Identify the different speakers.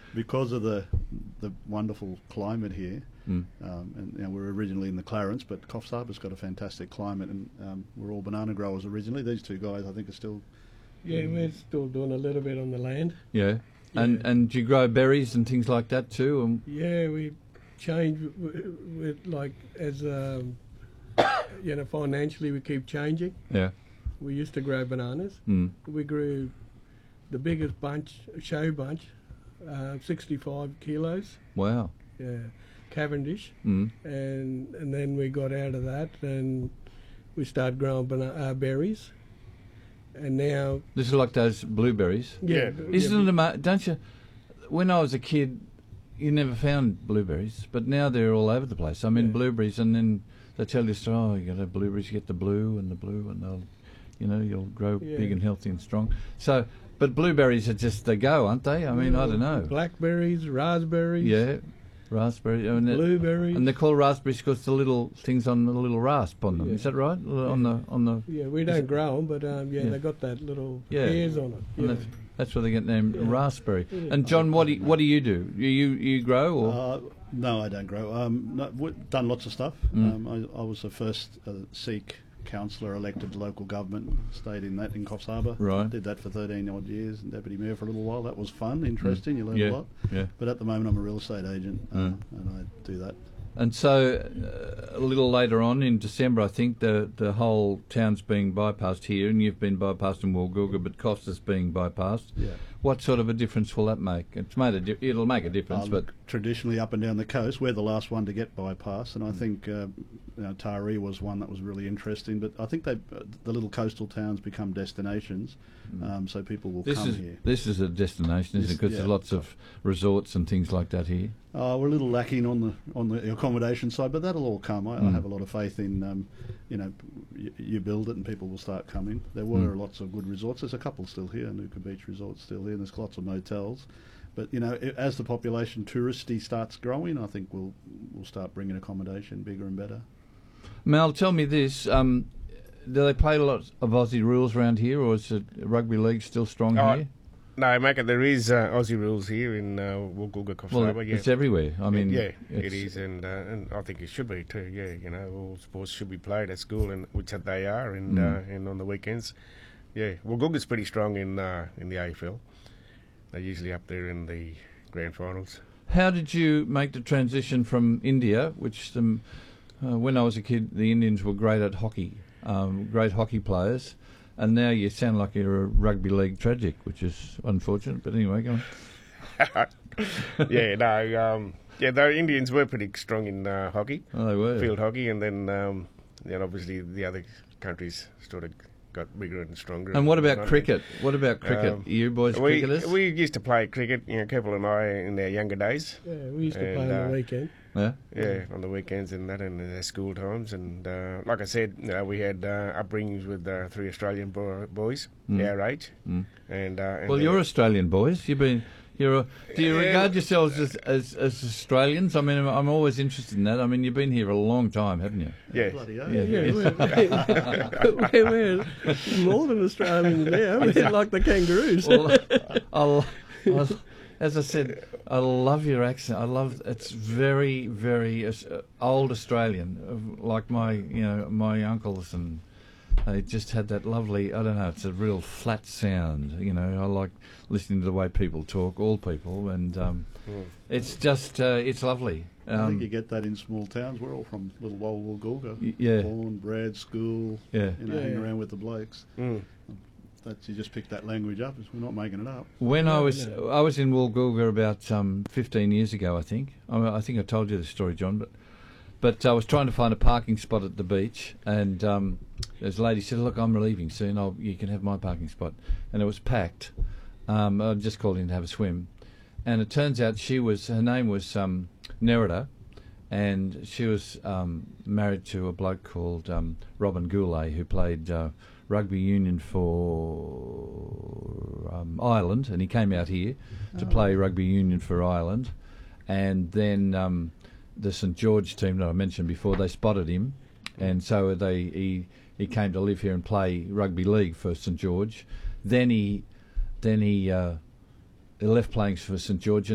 Speaker 1: because of the wonderful climate here. And we're originally in the Clarence, but Coffs Harbour's got a fantastic climate, and we're all banana growers originally. These two guys, I think, are still.
Speaker 2: Yeah, we're still doing a little bit on the land.
Speaker 3: Yeah. And do you grow berries and things like that too?
Speaker 2: Yeah, we change with like as financially we keep changing.
Speaker 3: Yeah.
Speaker 2: We used to grow bananas. We grew the biggest bunch, show bunch, 65 kilos.
Speaker 3: Wow.
Speaker 2: Yeah, Cavendish. And then we got out of that and we started growing berries. And now
Speaker 3: this is like those blueberries.
Speaker 2: Yeah.
Speaker 3: Isn't it don't you? When I was a kid, you never found blueberries, but now they're all over the place. I mean, blueberries, and then they tell you, oh, you got to have blueberries, you get the blue, and they'll, you'll grow big and healthy and strong. So, but blueberries are just, they go, aren't they? I mean, I don't know.
Speaker 2: Blackberries, raspberries.
Speaker 3: Yeah, raspberry.
Speaker 2: Blueberries.
Speaker 3: And they're called raspberries because the little things on the little rasp on them.
Speaker 2: Yeah.
Speaker 3: Is that right? On the.
Speaker 2: Yeah, we don't grow them, but they got that little hairs on it.
Speaker 3: Yeah. That's where they get named raspberry. Yeah. And John, what do you do? You grow or?
Speaker 1: No, I don't grow. We've done lots of stuff. I was the first Sikh councillor elected to local government. Stayed in Coffs Harbour.
Speaker 3: Right.
Speaker 1: Did that for 13 odd years, and deputy mayor for a little while. That was fun, interesting. You learn a lot.
Speaker 3: Yeah.
Speaker 1: But at the moment, I'm a real estate agent, and I do that.
Speaker 3: And so, a little later on in December, I think the whole town's being bypassed here, and you've been bypassed in Woolgoolga, but Costa's being bypassed.
Speaker 1: Yeah.
Speaker 3: What sort of a difference will that make? It'll make a difference, but
Speaker 1: traditionally up and down the coast, we're the last one to get bypassed, and I think Taree was one that was really interesting. But I think the little coastal towns become destinations, so people will come here.
Speaker 3: This is a destination, isn't it? Because there's lots of resorts and things like that here.
Speaker 1: We're a little lacking on the accommodation side, but that'll all come. I have a lot of faith in, you build it and people will start coming. There were lots of good resorts. There's a couple still here, Nuka Beach Resort's still here, and there's lots of motels. But, as the population touristy starts growing, I think we'll start bringing accommodation bigger and better.
Speaker 3: Mel, tell me this. Do they play a lot of Aussie rules around here, or is the rugby league still strong here?
Speaker 4: No, Macca, there is Aussie rules here in Woolgoolga, Coffs Harbour.
Speaker 3: It's everywhere. I mean,
Speaker 4: it is, and I think it should be too. Yeah, all sports should be played at school, and which they are, and on the weekends. Yeah, Woolgoolga's pretty strong in the AFL. They're usually up there in the grand finals.
Speaker 3: How did you make the transition from India, which when I was a kid, the Indians were great at hockey, great hockey players, and now you sound like you're a rugby league tragic, which is unfortunate. But anyway, go on.
Speaker 4: The Indians were pretty strong in hockey.
Speaker 3: Oh, they were.
Speaker 4: Field hockey, and then obviously the other countries sort of got bigger and stronger.
Speaker 3: And what about cricket? What about cricket? You boys cricketers?
Speaker 4: We used to play cricket, Keppel and I, in our younger days.
Speaker 2: Yeah, we used to play on the weekend.
Speaker 3: Yeah,
Speaker 4: on the weekends and that, and their school times. And like I said, we had upbringings with 3 Australian boys our age. And
Speaker 3: well, you're Australian boys. Do you regard yourselves as Australians? I mean, I'm always interested in that. I mean, you've been here a long time, haven't you?
Speaker 4: Yeah.
Speaker 2: We're more than Australians now. We're like the kangaroos.
Speaker 3: Well, as I said, I love your accent. It's very, very old Australian, like my uncles, and they just had that lovely, I don't know, it's a real flat sound. I like listening to the way people talk, all people, and it's just, it's lovely.
Speaker 1: I think you get that in small towns. We're all from little Woolgoolga.
Speaker 3: Yeah.
Speaker 1: Born, bred, school, hang around with the blokes. You just pick that language up. We're not making it up.
Speaker 3: When I was in Woolgoolga about 15 years ago, I think. I think I told you the story, John, but I was trying to find a parking spot at the beach, and this lady said, "Look, I'm leaving soon. You can have my parking spot," and it was packed. I just called in to have a swim, and it turns out her name was Nerida, and she was married to a bloke called Robin Goulet, who played rugby union for Ireland, and he came out here to play rugby union for Ireland, and then the St George team that I mentioned before, they spotted him, and so he came to live here and play rugby league for St George. Then he left playing for St George